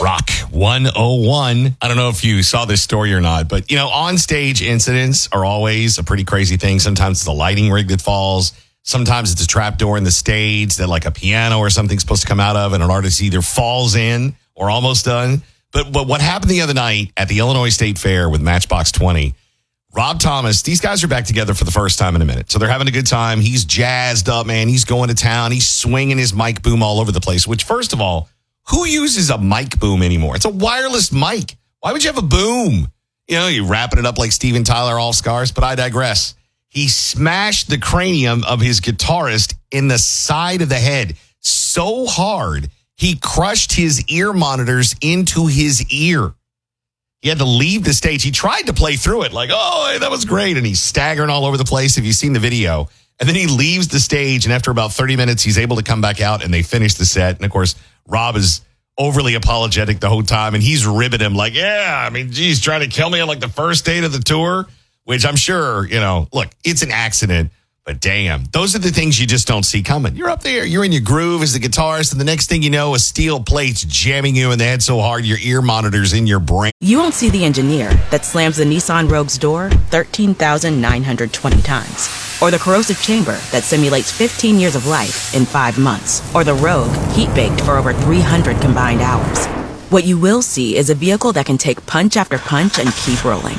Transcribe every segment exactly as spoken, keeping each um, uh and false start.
Rock one oh one. I don't know if you saw this story or not, but, you know, on-stage incidents are always a pretty crazy thing. Sometimes it's the lighting rig that falls. Sometimes it's a trap door in the stage that like a piano or something's supposed to come out of, and an artist either falls in or almost done. But, but what happened the other night at the Illinois State Fair with Matchbox twenty, Rob Thomas, these guys are back together for the first time in a minute. So they're having a good time. He's jazzed up, man. He's going to town. He's swinging his mic boom all over the place, which, first of all, who uses a mic boom anymore? It's a wireless mic. Why would you have a boom? You know, you're wrapping it up like Steven Tyler, all scars, but I digress. He smashed the cranium of his guitarist in the side of the head so hard, he crushed his ear monitors into his ear. He had to leave the stage. He tried to play through it like, oh, hey, that was great. And he's staggering all over the place. Have you seen the video? And then he leaves the stage, and after about thirty minutes, he's able to come back out, and they finish the set. And, of course, Rob is overly apologetic the whole time, and he's ribbing him like, yeah, I mean, geez, trying to kill me on like the first date of the tour, which I'm sure, you know, look, it's an accident, but damn, those are the things you just don't see coming. You're up there, you're in your groove as the guitarist, and the next thing you know, a steel plate's jamming you in the head so hard your ear monitor's in your brain. You won't see the engineer that slams the Nissan Rogue's door thirteen thousand nine hundred twenty times. Or the corrosive chamber that simulates fifteen years of life in five months. Or the Rogue heat-baked for over three hundred combined hours. What you will see is a vehicle that can take punch after punch and keep rolling.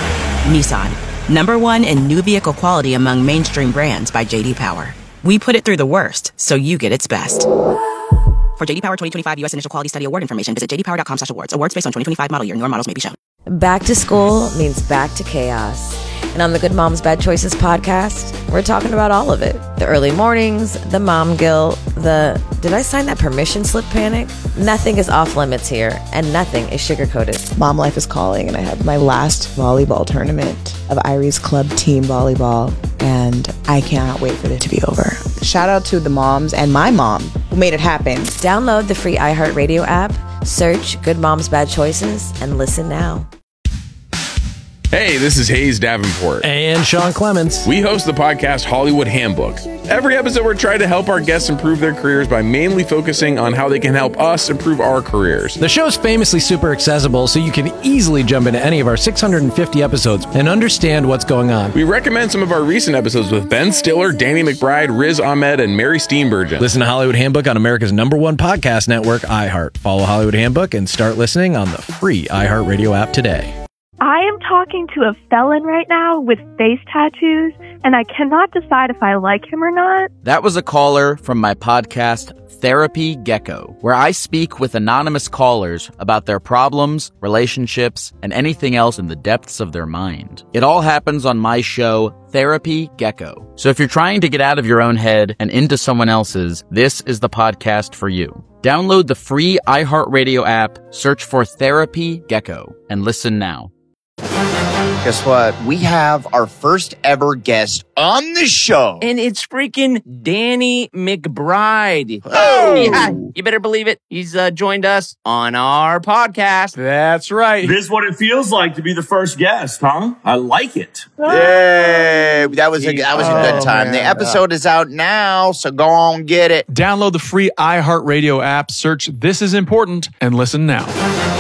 Nissan, number one in new vehicle quality among mainstream brands by J D Power. We put it through the worst, so you get its best. For J D Power twenty twenty-five U S Initial Quality Study Award information, visit j d power dot com slash awards. Awards based on twenty twenty-five model year. Newer models may be shown. Back to school means back to chaos. And on the Good Moms Bad Choices podcast, we're talking about all of it. The early mornings, the mom guilt, the did I sign that permission slip panic? Nothing is off limits here, and nothing is sugar-coated. Mom life is calling, and I have my last volleyball tournament of Irie's Club Team Volleyball, and I cannot wait for it to be over. Shout out to the moms and my mom who made it happen. Download the free iHeartRadio app, search Good Moms Bad Choices, and listen now. Hey, this is Hayes Davenport. And Sean Clements. We host the podcast Hollywood Handbook. Every episode, we're trying to help our guests improve their careers by mainly focusing on how they can help us improve our careers. The show's famously super accessible, so you can easily jump into any of our six hundred fifty episodes and understand what's going on. We recommend some of our recent episodes with Ben Stiller, Danny McBride, Riz Ahmed, and Mary Steenburgen. Listen to Hollywood Handbook on America's number one podcast network, iHeart. Follow Hollywood Handbook and start listening on the free iHeartRadio app today. I am talking to a felon right now with face tattoos, and I cannot decide if I like him or not. That was a caller from my podcast, Therapy Gecko, where I speak with anonymous callers about their problems, relationships, and anything else in the depths of their mind. It all happens on my show, Therapy Gecko. So if you're trying to get out of your own head and into someone else's, this is the podcast for you. Download the free iHeartRadio app, search for Therapy Gecko, and listen now. Guess what? We have our first ever guest on the show. And it's freaking Danny McBride. Oh! Yeah, you better believe it. He's uh, joined us on our podcast. That's right. This is what it feels like to be the first guest, huh? I like it. Yay! That was a, that was a good Oh, time. man. The episode is out now, so go on, get it. Download the free iHeartRadio app, search This Is Important, and listen now.